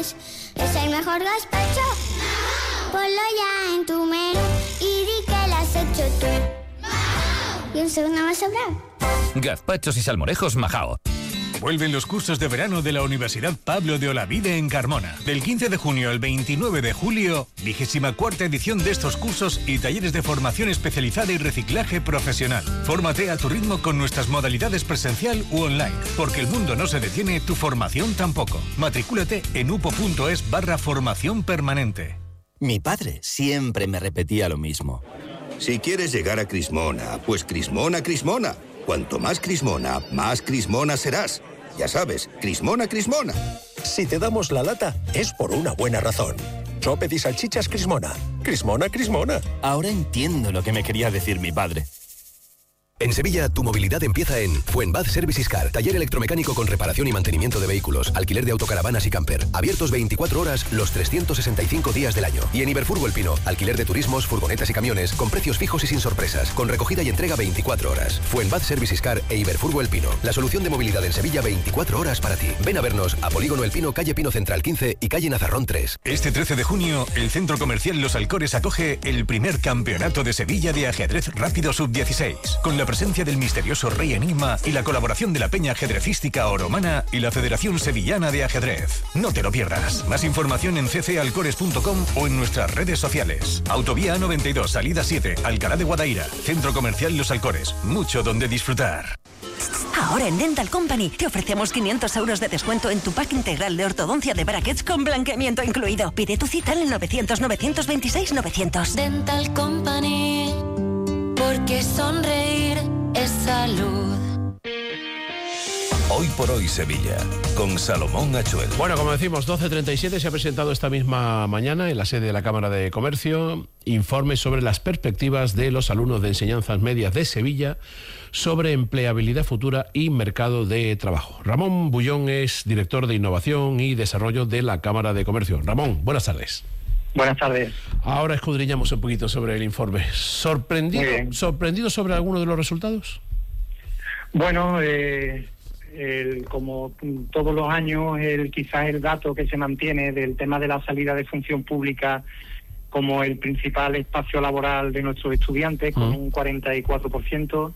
Es el mejor gazpacho. Ponlo ya en tu menú y di que lo has hecho tú. Y un segundo más sobrar. Gazpachos y salmorejos Majao. Vuelven los cursos de verano de la Universidad Pablo de Olavide en Carmona. Del 15 de junio al 29 de julio, 24ª edición de estos cursos y talleres de formación especializada y reciclaje profesional. Fórmate a tu ritmo con nuestras modalidades presencial u online. Porque el mundo no se detiene, tu formación tampoco. Matricúlate en upo.es/formación permanente. Mi padre siempre me repetía lo mismo. Si quieres llegar a Crismona, pues Crismona, Crismona. Cuanto más Crismona serás. Ya sabes, Crismona. Si te damos la lata, es por una buena razón. Sopes y salchichas Crismona. Crismona. Ahora entiendo lo que me quería decir mi padre. En Sevilla, tu movilidad empieza en Fuenbad Service Car, taller electromecánico con reparación y mantenimiento de vehículos, alquiler de autocaravanas y camper, abiertos 24 horas los 365 días del año. Y en Iberfurgo El Pino, alquiler de turismos, furgonetas y camiones, con precios fijos y sin sorpresas, con recogida y entrega 24 horas. Fuenbad Service Car e Iberfurgo El Pino, la solución de movilidad en Sevilla 24 horas para ti. Ven a vernos a Polígono El Pino, calle Pino Central 15 y calle Nazarrón 3. Este 13 de junio, el Centro Comercial Los Alcores acoge el primer campeonato de Sevilla de ajedrez rápido sub-16, con la presencia del misterioso Rey Enigma y la colaboración de la Peña Ajedrecística Oromana y la Federación Sevillana de Ajedrez. No te lo pierdas. Más información en ccalcores.com o en nuestras redes sociales. Autovía A92, salida 7, Alcalá de Guadaira. Centro Comercial Los Alcores. Mucho donde disfrutar. Ahora en Dental Company te ofrecemos 500 euros de descuento en tu pack integral de ortodoncia de brackets con blanqueamiento incluido. Pide tu cita en el 900-926-900. Dental Company, porque sonreír es salud. Hoy por hoy Sevilla, con Salomón Achuel. Bueno, como decimos, 12:37 se ha presentado esta misma mañana en la sede de la Cámara de Comercio informe sobre las perspectivas de los alumnos de enseñanzas medias de Sevilla sobre empleabilidad futura y mercado de trabajo. Ramón Bullón es director de Innovación y Desarrollo de la Cámara de Comercio. Ramón, buenas tardes. Buenas tardes. Ahora escudriñamos un poquito sobre el informe. ¿Sorprendido sobre alguno de los resultados? Bueno, como todos los años, quizás el dato que se mantiene del tema de la salida de función pública como el principal espacio laboral de nuestros estudiantes, con un 44%.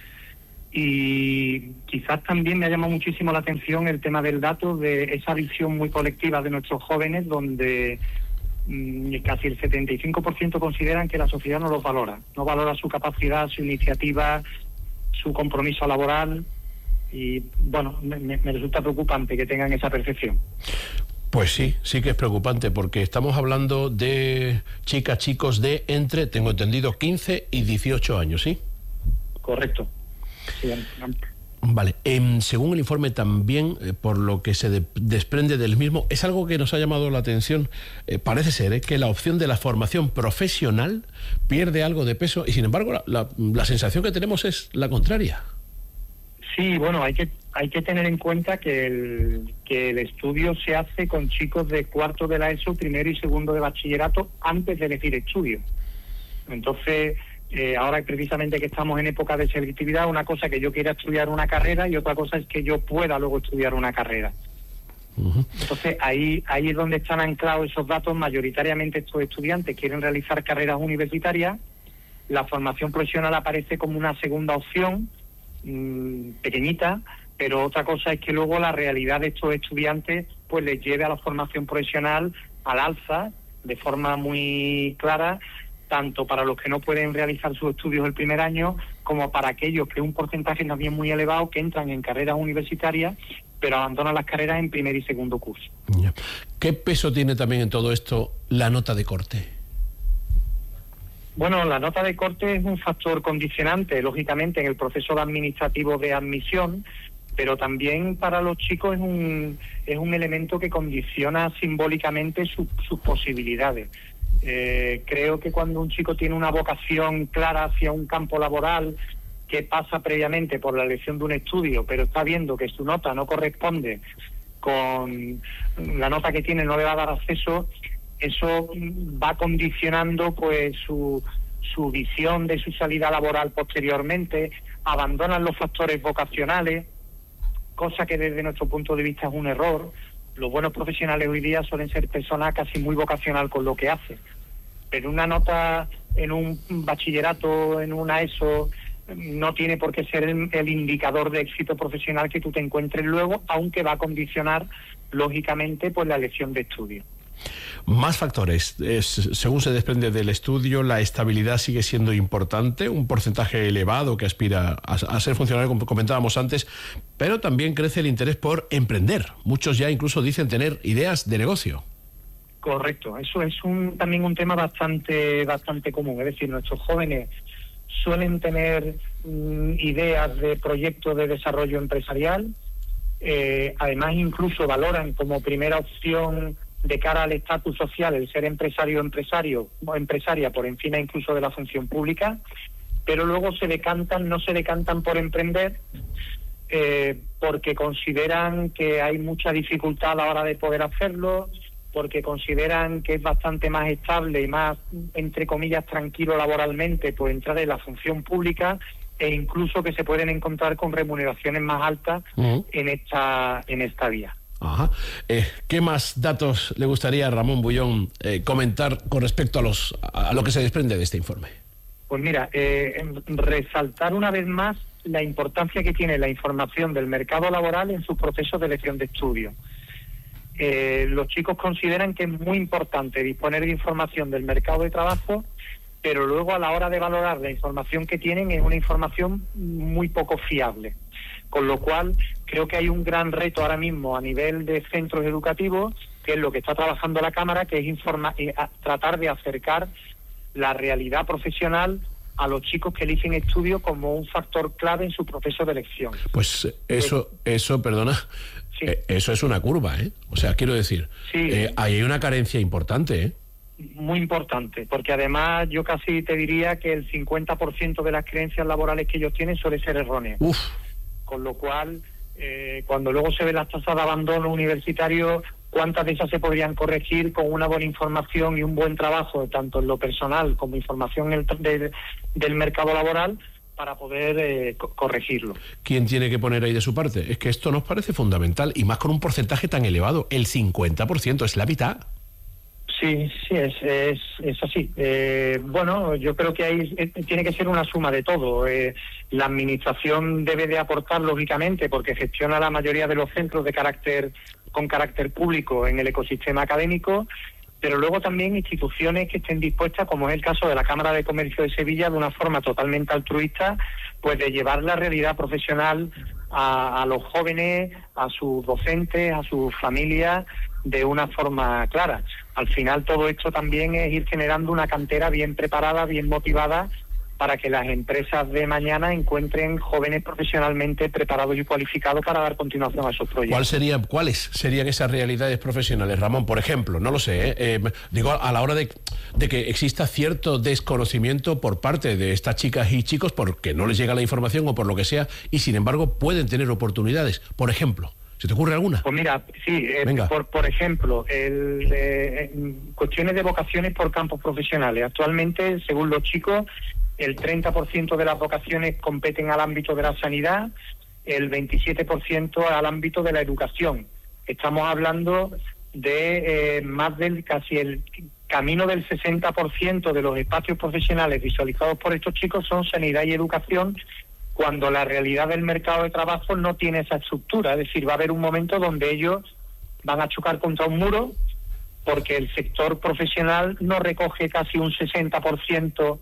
Y quizás también me ha llamado muchísimo la atención el tema del dato de esa visión muy colectiva de nuestros jóvenes, donde casi el 75% consideran que la sociedad no los valora. No valora su capacidad, su iniciativa, su compromiso laboral. Y bueno, me resulta preocupante que tengan esa percepción. Pues sí que es preocupante, porque estamos hablando de chicos de entre, tengo entendido, 15 y 18 años, ¿sí? Correcto. Sí. Vale, según el informe también, por lo que se desprende del mismo, es algo que nos ha llamado la atención, parece ser que la opción de la formación profesional pierde algo de peso y sin embargo la sensación que tenemos es la contraria. Sí, bueno, hay que tener en cuenta que el estudio se hace con chicos de cuarto de la ESO, primero y segundo de bachillerato, antes de elegir estudio. Entonces, ahora precisamente que estamos en época de selectividad, una cosa es que yo quiera estudiar una carrera y otra cosa es que yo pueda luego estudiar una carrera. Entonces, ahí es donde están anclados esos datos. Mayoritariamente estos estudiantes quieren realizar carreras universitarias. La formación profesional aparece como una segunda opción, pequeñita, pero otra cosa es que luego la realidad de estos estudiantes pues les lleve a la formación profesional al alza de forma muy clara, tanto para los que no pueden realizar sus estudios el primer año, como para aquellos que un porcentaje también muy elevado que entran en carreras universitarias pero abandonan las carreras en primer y segundo curso. ¿Qué peso tiene también en todo esto la nota de corte? Bueno, la nota de corte es un factor condicionante, lógicamente, en el proceso administrativo de admisión, pero también para los chicos es un elemento que condiciona simbólicamente sus posibilidades. Creo que cuando un chico tiene una vocación clara hacia un campo laboral, que pasa previamente por la elección de un estudio, pero está viendo que su nota no corresponde con la nota que tiene, no le va a dar acceso, eso va condicionando pues su visión de su salida laboral posteriormente, abandonan los factores vocacionales, cosa que desde nuestro punto de vista es un error. los buenos profesionales hoy día suelen ser personas casi muy vocacional con lo que hacen. Pero una nota en un bachillerato, en una ESO, no tiene por qué ser el indicador de éxito profesional que tú te encuentres luego, aunque va a condicionar, lógicamente, pues la elección de estudio. Más factores. Según se desprende del estudio, la estabilidad sigue siendo importante, un porcentaje elevado que aspira a ser funcionario, como comentábamos antes, pero también crece el interés por emprender. Muchos ya incluso dicen tener ideas de negocio. Correcto, eso es también un tema bastante común. Es decir, nuestros jóvenes suelen tener ideas de proyectos de desarrollo empresarial, además incluso valoran como primera opción de cara al estatus social el ser empresario o empresaria por encima incluso de la función pública, pero luego no se decantan por emprender porque consideran que hay mucha dificultad a la hora de poder hacerlo, porque consideran que es bastante más estable y más, entre comillas, tranquilo laboralmente pues entrar en la función pública, e incluso que se pueden encontrar con remuneraciones más altas en esta vía. Ajá. ¿Qué más datos le gustaría a Ramón Bullón comentar con respecto a lo que se desprende de este informe? Pues mira, resaltar una vez más la importancia que tiene la información del mercado laboral en sus procesos de elección de estudio. Los chicos consideran que es muy importante disponer de información del mercado de trabajo, pero luego a la hora de valorar la información que tienen es una información muy poco fiable. Con lo cual, creo que hay un gran reto ahora mismo a nivel de centros educativos, que es lo que está trabajando la Cámara, que es tratar de acercar la realidad profesional a los chicos que eligen estudio como un factor clave en su proceso de elección. Pues eso, perdona, sí. Eso es una curva, ¿eh? O sea, quiero decir, sí. Ahí hay una carencia importante, ¿eh? Muy importante, porque además yo casi te diría que el 50% de las creencias laborales que ellos tienen suele ser errónea. Con lo cual, cuando luego se ven las tasas de abandono universitario, ¿cuántas de esas se podrían corregir con una buena información y un buen trabajo, tanto en lo personal como información del mercado laboral, para poder corregirlo? ¿Quién tiene que poner ahí de su parte? Es que esto nos parece fundamental, y más con un porcentaje tan elevado. El 50% es la mitad. Sí, es así. Bueno, yo creo que ahí tiene que ser una suma de todo. La administración debe de aportar, lógicamente, porque gestiona la mayoría de los centros con carácter público en el ecosistema académico, pero luego también instituciones que estén dispuestas, como es el caso de la Cámara de Comercio de Sevilla, de una forma totalmente altruista, pues de llevar la realidad profesional a los jóvenes, a sus docentes, a sus familias, de una forma clara. Al final todo esto también es ir generando una cantera bien preparada, bien motivada, para que las empresas de mañana encuentren jóvenes profesionalmente preparados y cualificados para dar continuación a esos proyectos. ¿Cuáles serían esas realidades profesionales, Ramón? Por ejemplo, no lo sé, digo, a la hora de que exista cierto desconocimiento por parte de estas chicas y chicos porque no les llega la información o por lo que sea, y sin embargo pueden tener oportunidades. Por ejemplo, ¿se te ocurre alguna? Pues mira, sí, por ejemplo, cuestiones de vocaciones por campos profesionales. Actualmente, según los chicos, el 30% de las vocaciones competen al ámbito de la sanidad, el 27% al ámbito de la educación. Estamos hablando de casi el camino del 60% de los espacios profesionales visualizados por estos chicos son sanidad y educación, cuando la realidad del mercado de trabajo no tiene esa estructura. Es decir, va a haber un momento donde ellos van a chocar contra un muro, porque el sector profesional no recoge casi un 60%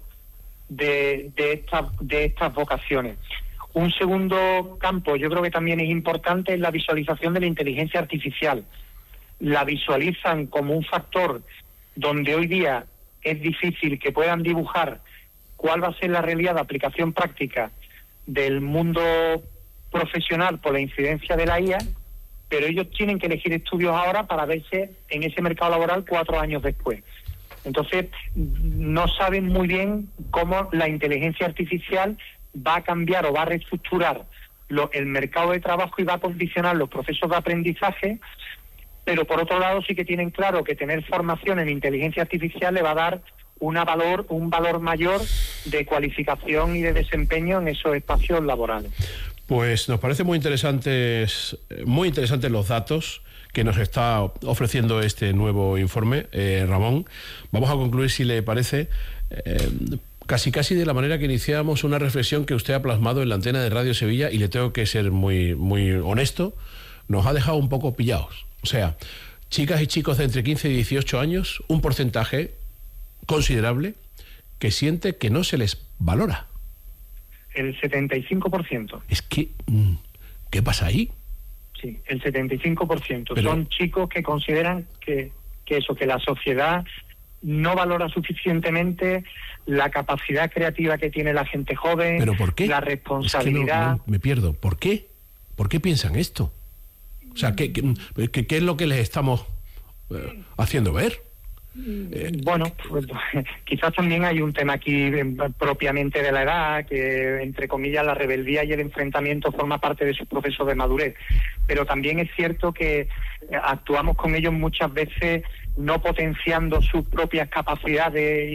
de estas vocaciones. Un segundo campo, yo creo que también es importante, es la visualización de la inteligencia artificial. La visualizan como un factor donde hoy día es difícil que puedan dibujar cuál va a ser la realidad de aplicación práctica del mundo profesional por la incidencia de la IA, pero ellos tienen que elegir estudios ahora para verse en ese mercado laboral 4 años después. Entonces, no saben muy bien cómo la inteligencia artificial va a cambiar o va a reestructurar el mercado de trabajo y va a condicionar los procesos de aprendizaje, pero por otro lado sí que tienen claro que tener formación en inteligencia artificial le va a dar un valor mayor de cualificación y de desempeño en esos espacios laborales. Pues nos parece muy interesantes los datos que nos está ofreciendo este nuevo informe, Ramón. Vamos a concluir, si le parece, casi de la manera que iniciamos una reflexión que usted ha plasmado en la antena de Radio Sevilla, y le tengo que ser muy, muy honesto, nos ha dejado un poco pillados. O sea, chicas y chicos de entre 15 y 18 años, un porcentaje considerable que siente que no se les valora. El 75%. Es que, ¿qué pasa ahí? Sí, el 75%. Pero... son chicos que consideran que la sociedad no valora suficientemente la capacidad creativa que tiene la gente joven. ¿Pero por qué? La responsabilidad. Es que me pierdo. ¿Por qué? ¿Por qué piensan esto? O sea, ¿qué es lo que les estamos haciendo ver? Bueno, pues, quizás también hay un tema aquí propiamente de la edad, que entre comillas la rebeldía y el enfrentamiento forma parte de su proceso de madurez, pero también es cierto que actuamos con ellos muchas veces no potenciando sus propias capacidades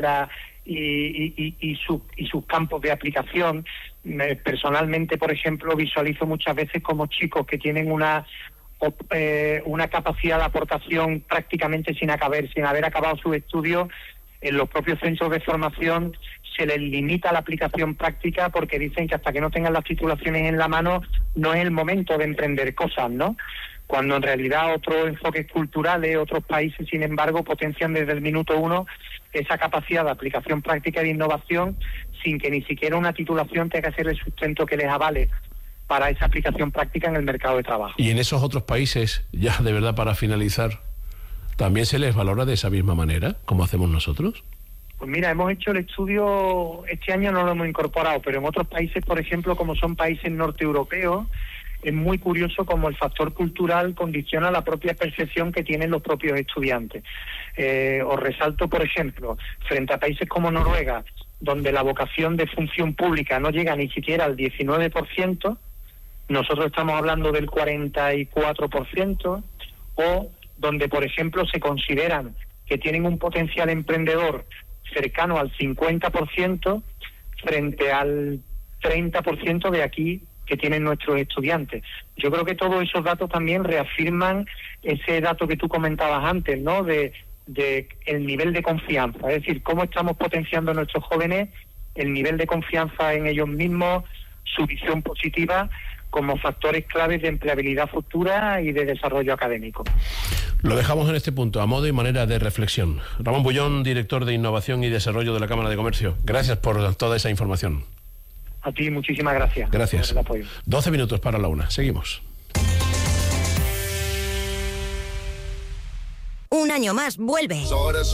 y sus campos de aplicación. Personalmente, por ejemplo, visualizo muchas veces como chicos que tienen una capacidad de aportación prácticamente sin haber acabado sus estudios, en los propios centros de formación se les limita la aplicación práctica porque dicen que hasta que no tengan las titulaciones en la mano no es el momento de emprender cosas, ¿no? Cuando en realidad otros enfoques culturales, otros países, sin embargo, potencian desde el minuto uno esa capacidad de aplicación práctica y de innovación sin que ni siquiera una titulación tenga que ser el sustento que les avale para esa aplicación práctica en el mercado de trabajo. Y en esos otros países, ya de verdad para finalizar, ¿también se les valora de esa misma manera, como hacemos nosotros? Pues mira, hemos hecho el estudio, este año no lo hemos incorporado, pero en otros países, por ejemplo, como son países norteeuropeos, es muy curioso cómo el factor cultural condiciona la propia percepción que tienen los propios estudiantes. Os resalto, por ejemplo, frente a países como Noruega, donde la vocación de función pública no llega ni siquiera al 19%, nosotros estamos hablando del 44%, o donde, por ejemplo, se consideran que tienen un potencial emprendedor cercano al 50% frente al 30% de aquí que tienen nuestros estudiantes. Yo creo que todos esos datos también reafirman ese dato que tú comentabas antes, ¿no?, de el nivel de confianza, es decir, cómo estamos potenciando a nuestros jóvenes el nivel de confianza en ellos mismos, su visión positiva, como factores claves de empleabilidad futura y de desarrollo académico. Lo dejamos en este punto, a modo y manera de reflexión. Ramón Bullón, director de Innovación y Desarrollo de la Cámara de Comercio. Gracias por toda esa información. A ti, muchísimas gracias. Gracias. Por el apoyo. 12 minutos para la 1. Seguimos. Un año más vuelve.